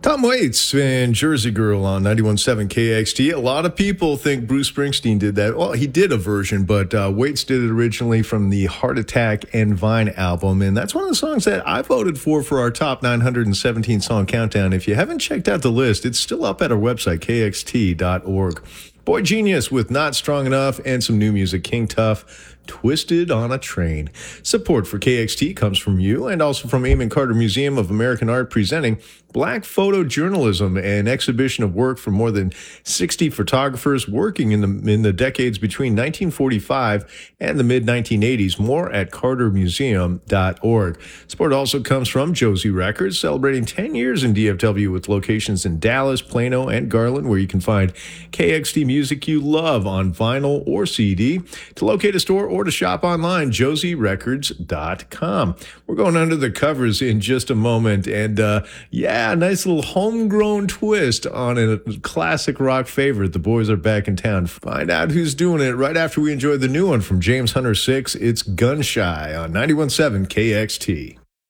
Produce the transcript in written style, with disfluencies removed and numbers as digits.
Tom Waits and Jersey Girl on 91.7 KXT. A lot of people think Bruce Springsteen did that. Well, he did a version, but Waits did it originally from the Heart Attack and Vine album. And that's one of the songs that I voted for our top 917 song countdown. If you haven't checked out the list, it's still up at our website, kxt.org. Boy Genius with Not Strong Enough and some new music, King Tough, Twisted on a Train. Support for KXT comes from you and also from Amon Carter Museum of American Art presenting Black Photojournalism, an exhibition of work from more than 60 photographers working in the decades between 1945 and the mid-1980s. More at cartermuseum.org. Support also comes from Josie Records, celebrating 10 years in DFW with locations in Dallas, Plano, and Garland, where you can find KXT music you love on vinyl or CD. To locate a store or to shop online, josierecords.com. We're going under the covers in just a moment, and a nice little homegrown twist on a classic rock favorite. The boys are back in town. Find out who's doing it right after we enjoy the new one from James Hunter 6. It's Gun Shy on 91.7 KXT.